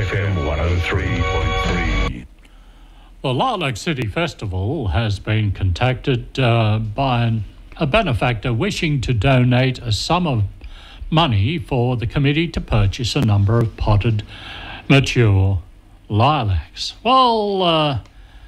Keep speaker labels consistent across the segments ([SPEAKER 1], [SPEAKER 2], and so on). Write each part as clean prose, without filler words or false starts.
[SPEAKER 1] FM 103.3.
[SPEAKER 2] The Lilac City Festival has been contacted by a benefactor wishing to donate a sum of money for the committee to purchase a number of potted mature lilacs. Well,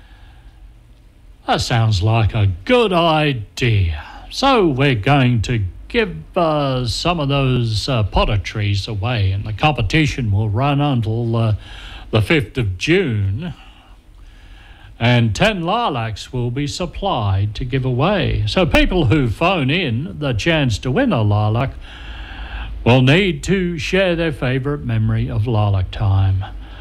[SPEAKER 2] that sounds like a good idea. So we're going to give some of those potted trees away, and the competition will run until the 5th of June. And 10 lilacs will be supplied to give away. So people who phone in the chance to win a lilac will need to share their favourite memory of lilac time.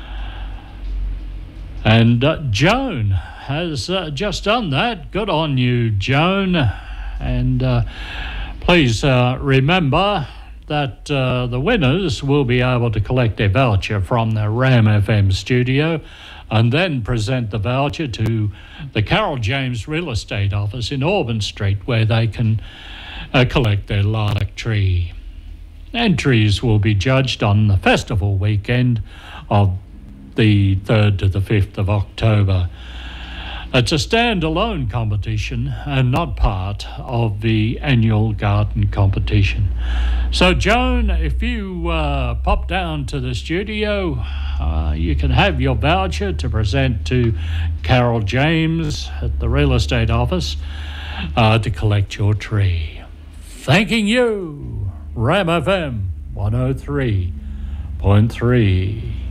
[SPEAKER 2] And Joan has just done that. Good on you, Joan. And please remember that the winners will be able to collect their voucher from the Ram FM studio and then present the voucher to the Carol James Real Estate Office in Auburn Street, where they can collect their lilac tree. Entries will be judged on the festival weekend of the 3rd to the 5th of October. It's a standalone competition and not part of the annual garden competition. So, Joan, if you pop down to the studio, you can have your voucher to present to Carol James at the Real Estate Office to collect your tree. Thanking you, Ram FM 103.3.